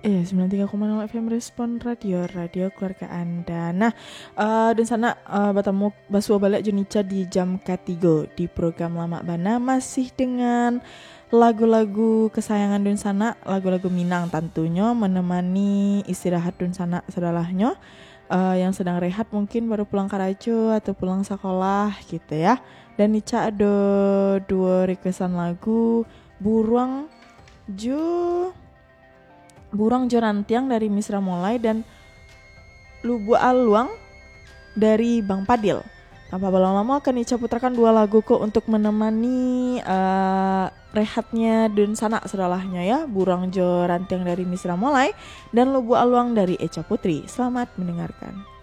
93,0 FM Respon Radio keluarga Anda. Nah, dan sana bertemu Basua balik Junica di jam ketiga di program Lama Bana masih dengan lagu-lagu kesayangan Dun sana, lagu-lagu Minang tentunya menemani istirahat Dun sana sedalahnya yang sedang rehat mungkin baru pulang karajo atau pulang sekolah gitu ya. Dan Nica ada 2 requestan lagu Burang Jo Rantiang dari Misra Molai dan Lubu Aluang dari Bang Padil. Tanpa berlama-lama akan Ica putarkan 2 lagu kok untuk menemani rehatnya dan sana sedalahnya ya. Burang Jo Rantiang dari Misra Molai dan Lubu Aluang dari Eca Putri. Selamat mendengarkan.